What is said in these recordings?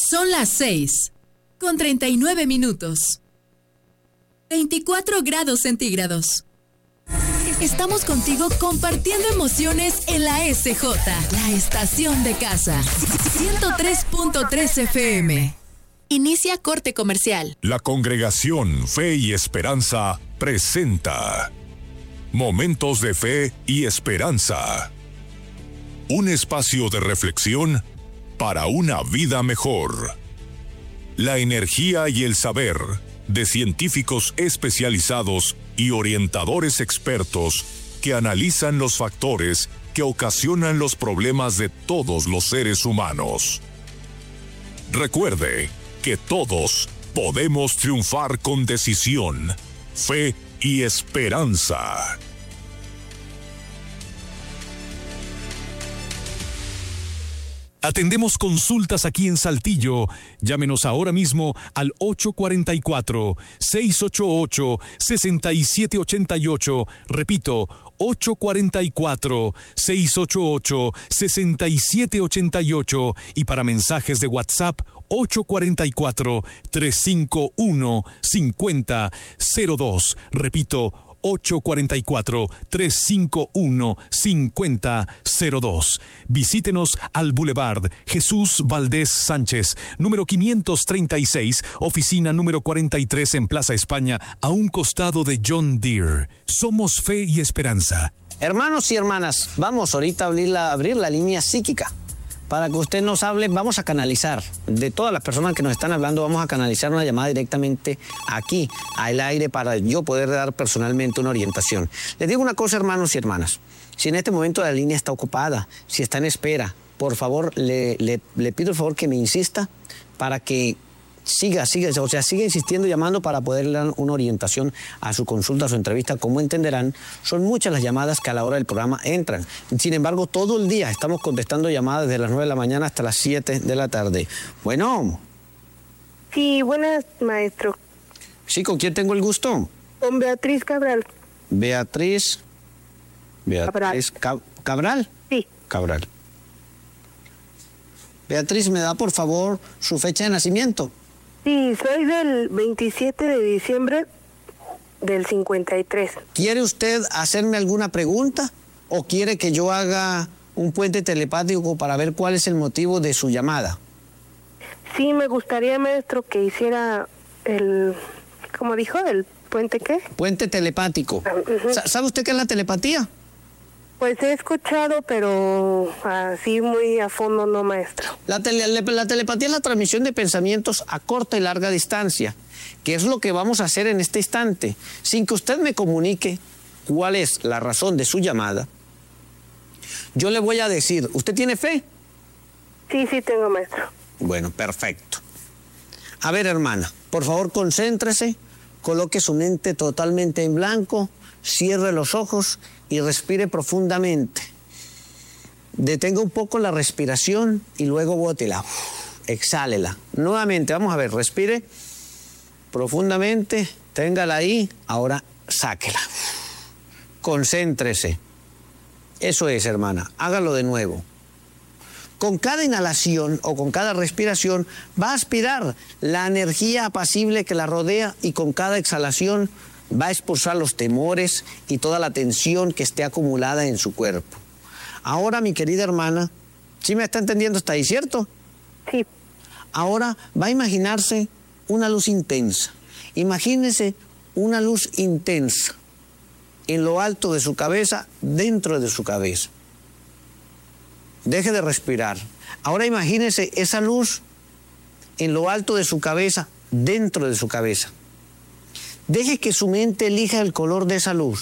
Son las 6:39. 24 grados centígrados. Estamos contigo compartiendo emociones en la SJ, la estación de casa. 103.3 FM. Inicia corte comercial. La Congregación Fe y Esperanza presenta Momentos de Fe y Esperanza. Un espacio de reflexión para una vida mejor. La energía y el saber de científicos especializados y orientadores expertos que analizan los factores que ocasionan los problemas de todos los seres humanos. Recuerde que todos podemos triunfar con decisión, fe y esperanza. Atendemos consultas aquí en Saltillo. Llámenos ahora mismo al 844-688-6788. Repito, 844-688-6788. Y para mensajes de WhatsApp, 844-351-5002. Repito, 844-351-5002. Visítenos al Boulevard Jesús Valdés Sánchez, número 536, oficina número 43 en Plaza España, a un costado de John Deere. Somos Fe y Esperanza. Hermanos y hermanas, vamos ahorita a abrir la línea psíquica. Para que usted nos hable, vamos a canalizar. De todas las personas que nos están hablando, vamos a canalizar una llamada directamente aquí, al aire, para yo poder dar personalmente una orientación. Les digo una cosa, hermanos y hermanas. Si en este momento la línea está ocupada, si está en espera, por favor, le pido el favor que me insista para que siga insistiendo, llamando para poder dar una orientación a su consulta, a su entrevista. Como entenderán, son muchas las llamadas que a la hora del programa entran. Sin embargo, todo el día estamos contestando llamadas desde las 9 de la mañana hasta las 7 de la tarde. Bueno. Sí, buenas, maestro. Sí, ¿con quién tengo el gusto? Con Beatriz Cabral. Beatriz Cabral. Sí. Cabral. Beatriz, ¿me da por favor su fecha de nacimiento? Sí, soy del 27 de diciembre del 53. ¿Quiere usted hacerme alguna pregunta o quiere que yo haga un puente telepático para ver cuál es el motivo de su llamada? Sí, me gustaría, maestro, que hiciera ¿cómo dijo? ¿El puente qué? Puente telepático. ¿Sabe usted qué es la telepatía? Pues he escuchado, pero así muy a fondo no, maestro. La telepatía es la transmisión de pensamientos a corta y larga distancia, que es lo que vamos a hacer en este instante. Sin que usted me comunique cuál es la razón de su llamada, yo le voy a decir, ¿usted tiene fe? Sí, tengo, maestro. Bueno, perfecto. A ver, hermana, por favor, concéntrese, coloque su mente totalmente en blanco, cierre los ojos y respire profundamente. Detenga un poco la respiración y luego bótela. Exhálela. Nuevamente, vamos a ver, respire profundamente, téngala ahí, ahora sáquela. Concéntrese. Eso es, hermana, hágalo de nuevo. Con cada inhalación o con cada respiración va a aspirar la energía apacible que la rodea y con cada exhalación va a expulsar los temores y toda la tensión que esté acumulada en su cuerpo. Ahora, mi querida hermana, ¿sí me está entendiendo hasta ahí, cierto? Sí. Ahora va a imaginarse una luz intensa. Imagínese una luz intensa en lo alto de su cabeza, dentro de su cabeza. Deje de respirar. Ahora imagínese esa luz en lo alto de su cabeza, dentro de su cabeza. Deje que su mente elija el color de esa luz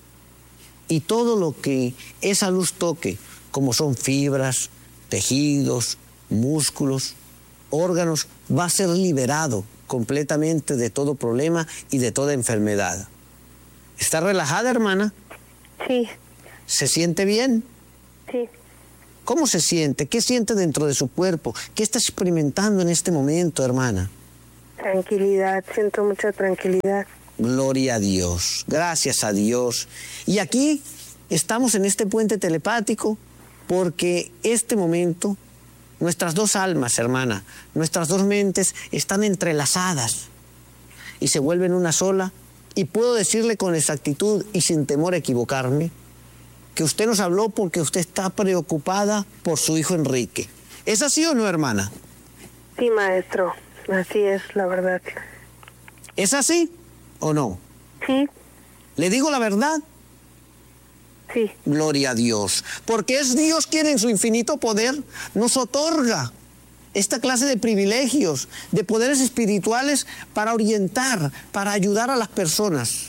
y todo lo que esa luz toque, como son fibras, tejidos, músculos, órganos, va a ser liberado completamente de todo problema y de toda enfermedad. ¿Está relajada, hermana? Sí. ¿Se siente bien? Sí. ¿Cómo se siente? ¿Qué siente dentro de su cuerpo? ¿Qué está experimentando en este momento, hermana? Tranquilidad, siento mucha tranquilidad. Gloria a Dios, gracias a Dios. Y aquí estamos en este puente telepático porque este momento Nuestras dos almas, hermana, nuestras dos mentes están entrelazadas y se vuelven una sola. Y puedo decirle con exactitud y sin temor a equivocarme que usted nos habló porque usted está preocupada por su hijo Enrique. ¿Es así o no, hermana? Sí, maestro, así es, la verdad. ¿Es así o no? Sí. ¿Le digo la verdad? Sí. Gloria a Dios. Porque es Dios quien en su infinito poder nos otorga esta clase de privilegios, de poderes espirituales para orientar, para ayudar a las personas.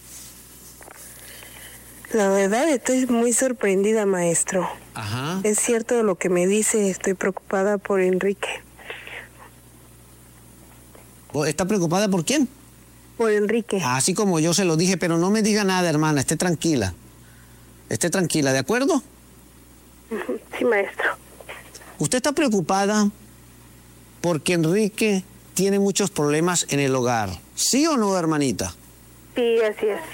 La verdad estoy muy sorprendida, maestro. Ajá. Es cierto lo que me dice, estoy preocupada por Enrique. ¿Está preocupada por quién? Por Enrique. Así como yo se lo dije, pero no me diga nada, hermana, esté tranquila. Esté tranquila, ¿de acuerdo? Sí, maestro. ¿Usted está preocupada porque Enrique tiene muchos problemas en el hogar? ¿Sí o no, hermanita? Sí, así es.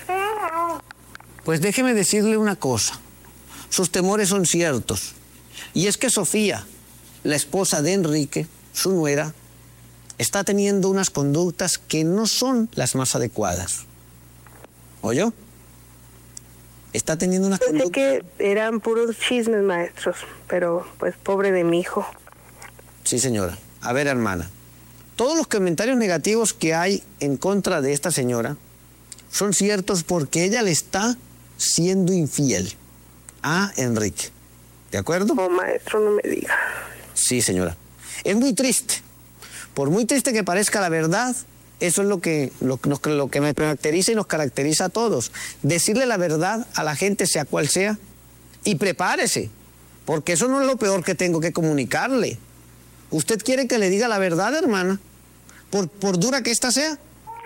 Pues déjeme decirle una cosa. Sus temores son ciertos. Y es que Sofía, la esposa de Enrique, su nuera, está teniendo unas conductas que no son las más adecuadas. ¿Oyó? Está teniendo unas Pensé conductas... que eran puros chismes, maestros, pero pues pobre de mi hijo. Sí, señora. A ver, hermana. Todos los comentarios negativos que hay en contra de esta señora son ciertos porque ella le está siendo infiel a Enrique. ¿De acuerdo? Oh, maestro, no me diga. Sí, señora. Es muy triste. Por muy triste que parezca la verdad, eso es lo que me caracteriza y nos caracteriza a todos. Decirle la verdad a la gente, sea cual sea, y prepárese, porque eso no es lo peor que tengo que comunicarle. ¿Usted quiere que le diga la verdad, hermana? Por dura que ésta sea.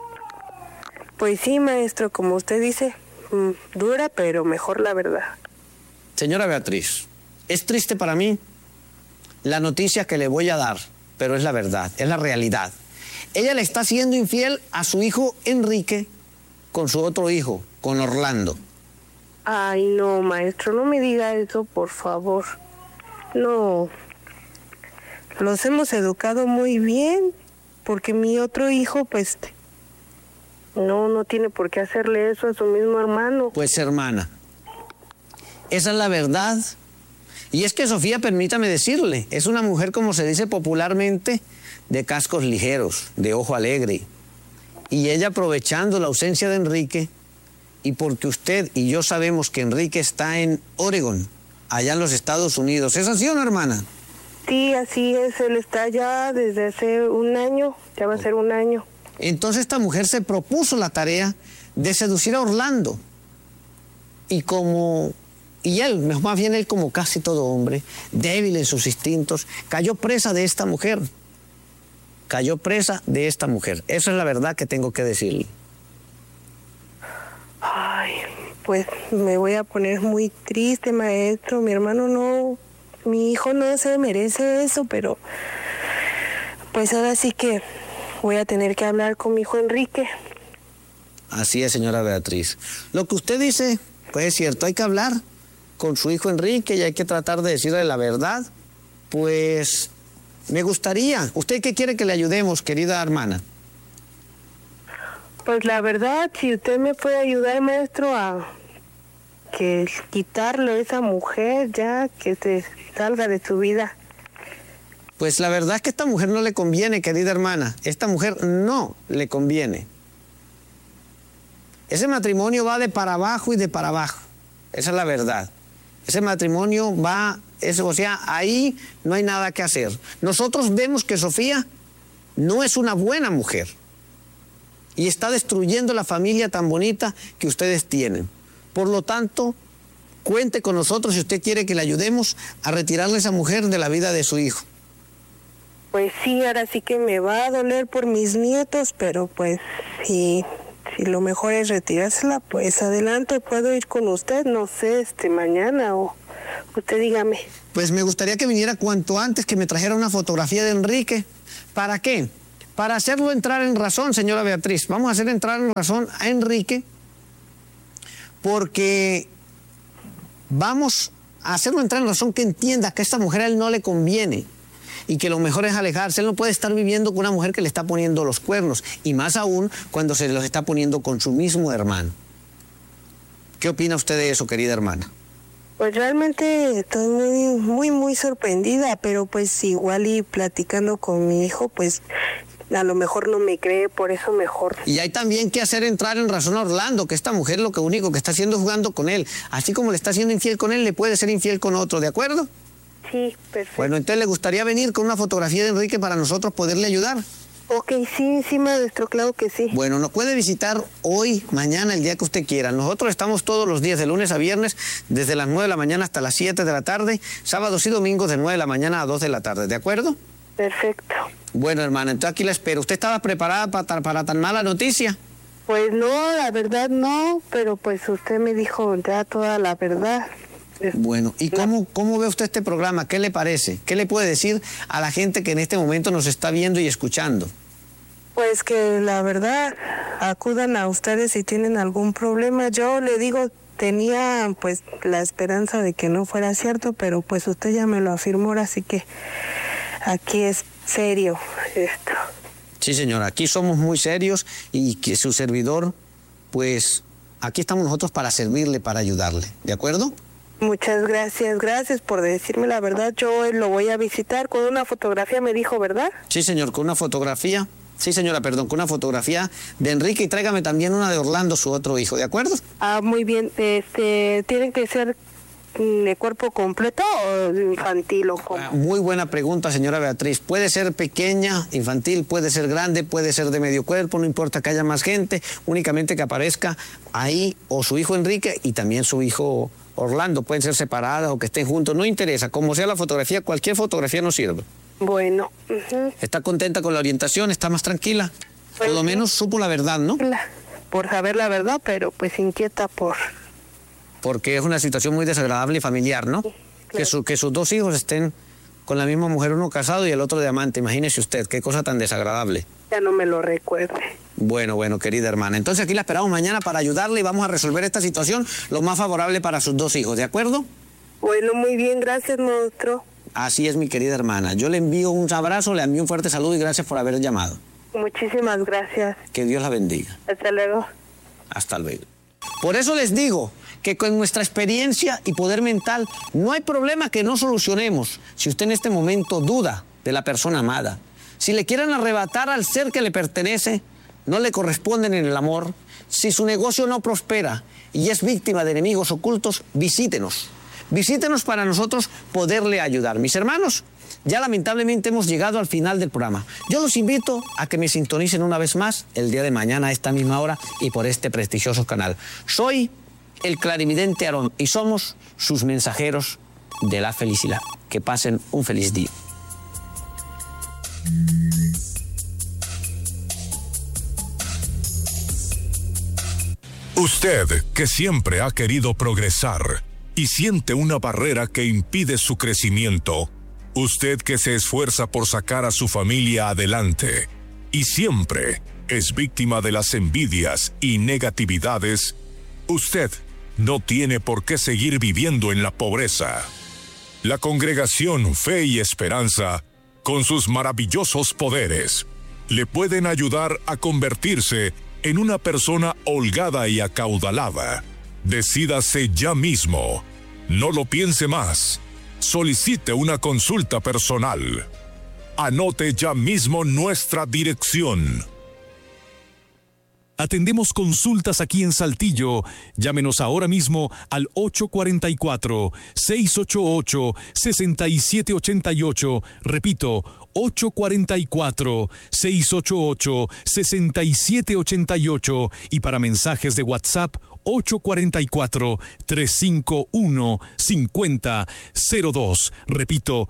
Pues sí, maestro, como usted dice, dura, pero mejor la verdad. Señora Beatriz, es triste para mí la noticia que le voy a dar, pero es la verdad, es la realidad. Ella le está siendo infiel a su hijo Enrique con su otro hijo, con Orlando. Ay, no, maestro, no me diga eso, por favor. No. Los hemos educado muy bien, porque mi otro hijo, pues, no tiene por qué hacerle eso a su mismo hermano. Pues, hermana, esa es la verdad. Y es que Sofía, permítame decirle, es una mujer, como se dice popularmente, de cascos ligeros, de ojo alegre. Y ella, aprovechando la ausencia de Enrique, y porque usted y yo sabemos que Enrique está en Oregon, allá en los Estados Unidos. ¿Es así o no, hermana? Sí, así es. Él está allá desde hace un año, ya va a ser un año. Entonces esta mujer se propuso la tarea de seducir a Orlando. Y él, más bien él como casi todo hombre, débil en sus instintos, cayó presa de esta mujer. Cayó presa de esta mujer. Esa es la verdad que tengo que decirle. Ay, pues me voy a poner muy triste, maestro. Mi hermano no, mi hijo no se merece eso, pero pues ahora sí que voy a tener que hablar con mi hijo Enrique. Así es, señora Beatriz. Lo que usted dice, pues es cierto, hay que hablar con su hijo Enrique y hay que tratar de decirle la verdad. Pues me gustaría, ¿usted qué quiere que le ayudemos, querida hermana? Pues la verdad, si usted me puede ayudar, maestro, a que quitarle a esa mujer ya, que se salga de su vida. Pues la verdad es que esta mujer no le conviene, querida hermana. Esta mujer no le conviene. Ese matrimonio va de para abajo y de para abajo. Esa es la verdad. Ese matrimonio va, o sea, ahí no hay nada que hacer. Nosotros vemos que Sofía no es una buena mujer y está destruyendo la familia tan bonita que ustedes tienen. Por lo tanto, cuente con nosotros si usted quiere que le ayudemos a retirarle a esa mujer de la vida de su hijo. Pues sí, ahora sí que me va a doler por mis nietos, pero pues si lo mejor es retirársela, pues adelante, puedo ir con usted, no sé, mañana o usted dígame. Pues me gustaría que viniera cuanto antes, que me trajera una fotografía de Enrique. ¿Para qué? Para hacerlo entrar en razón, señora Beatriz. Vamos a hacer entrar en razón a Enrique porque vamos a hacerlo entrar en razón que entienda que a esta mujer a él no le conviene. y que lo mejor es alejarse. Él no puede estar viviendo con una mujer que le está poniendo los cuernos, y más aún cuando se los está poniendo con su mismo hermano. ¿Qué opina usted de eso, querida hermana? Pues realmente estoy muy sorprendida, pero pues igual y platicando con mi hijo, pues a lo mejor no me cree, por eso mejor. Y hay también que hacer entrar en razón a Orlando, que esta mujer lo único que está haciendo es jugando con él. Así como le está siendo infiel con él, le puede ser infiel con otro, ¿de acuerdo? Sí, perfecto. Bueno, entonces le gustaría venir con una fotografía de Enrique para nosotros poderle ayudar. Ok, sí, maestro, claro que sí. Bueno, nos puede visitar hoy, mañana, el día que usted quiera. Nosotros estamos todos los días, de lunes a viernes, desde las 9 de la mañana hasta las 7 de la tarde, sábados y domingos de 9 de la mañana a 2 de la tarde, ¿de acuerdo? Perfecto. Bueno, hermana, entonces aquí la espero. ¿Usted estaba preparada para tan mala noticia? Pues no, la verdad no, pero pues usted me dijo ya toda la verdad. Bueno, ¿y cómo ve usted este programa? ¿Qué le parece? ¿Qué le puede decir a la gente que en este momento nos está viendo y escuchando? Pues que la verdad, acudan a ustedes si tienen algún problema. Yo le digo, tenía pues la esperanza de que no fuera cierto, pero pues usted ya me lo afirmó, así que aquí es serio esto. Sí, señora, aquí somos muy serios y que su servidor, pues aquí estamos nosotros para servirle, para ayudarle, ¿de acuerdo? Muchas gracias por decirme la verdad. Yo lo voy a visitar con una fotografía, me dijo, ¿verdad? Sí, señor, con una fotografía. Sí, señora, perdón, con una fotografía de Enrique, y tráigame también una de Orlando, su otro hijo, ¿de acuerdo? Ah, muy bien. ¿Tienen que ser de cuerpo completo o infantil o cómo? Muy buena pregunta, señora Beatriz. Puede ser pequeña, infantil, puede ser grande, puede ser de medio cuerpo, no importa que haya más gente, únicamente que aparezca ahí o su hijo Enrique y también su hijo Orlando. Pueden ser separadas o que estén juntos, no interesa. Como sea la fotografía, cualquier fotografía nos sirve. Bueno. ¿Está contenta con la orientación? ¿Está más tranquila? Pues, por lo menos supo la verdad, ¿no? Por saber la verdad, pero pues inquieta porque es una situación muy desagradable y familiar, ¿no? Claro. Que sus dos hijos estén con la misma mujer, uno casado y el otro de amante. Imagínese usted, qué cosa tan desagradable. Ya no me lo recuerde. Bueno, querida hermana. Entonces aquí la esperamos mañana para ayudarle y vamos a resolver esta situación lo más favorable para sus dos hijos, ¿de acuerdo? Bueno, muy bien, gracias, monstruo. Así es, mi querida hermana. Yo le envío un abrazo, le envío un fuerte saludo y gracias por haber llamado. Muchísimas gracias. Que Dios la bendiga. Hasta luego. Hasta luego. Por eso les digo que con nuestra experiencia y poder mental no hay problema que no solucionemos. Si usted en este momento duda de la persona amada, si le quieren arrebatar al ser que le pertenece, no le corresponden en el amor, si su negocio no prospera y es víctima de enemigos ocultos, visítenos. Visítenos para nosotros poderle ayudar. Mis hermanos, ya lamentablemente hemos llegado al final del programa. Yo los invito a que me sintonicen una vez más el día de mañana a esta misma hora y por este prestigioso canal. Soy el clarividente Aarón y somos sus mensajeros de la felicidad. Que pasen un feliz día. Usted, que siempre ha querido progresar y siente una barrera que impide su crecimiento. Usted que se esfuerza por sacar a su familia adelante y siempre es víctima de las envidias y negatividades. Usted no tiene por qué seguir viviendo en la pobreza. La congregación Fe y Esperanza, con sus maravillosos poderes, le pueden ayudar a convertirse en una persona holgada y acaudalada. Decídase ya mismo. No lo piense más. Solicite una consulta personal. Anote ya mismo nuestra dirección. Atendemos consultas aquí en Saltillo. Llámenos ahora mismo al 844-688-6788. Repito, 844-688-6788. Y para mensajes de WhatsApp, 844-351-5002. Repito,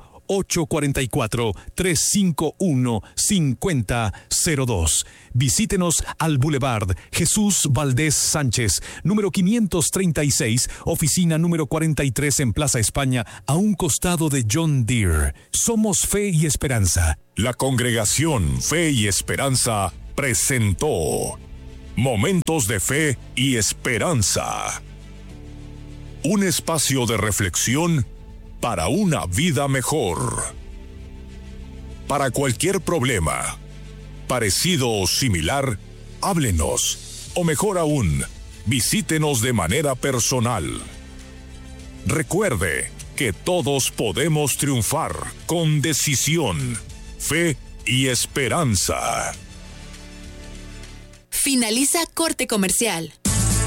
844-351-5002. Visítenos al Boulevard Jesús Valdés Sánchez, número 536, oficina número 43 en Plaza España, a un costado de John Deere. Somos Fe y Esperanza. La congregación Fe y Esperanza presentó Momentos de Fe y Esperanza. Un espacio de reflexión para una vida mejor. Para cualquier problema, parecido o similar, háblenos. O mejor aún, visítenos de manera personal. Recuerde que todos podemos triunfar con decisión, fe y esperanza. Finaliza corte comercial.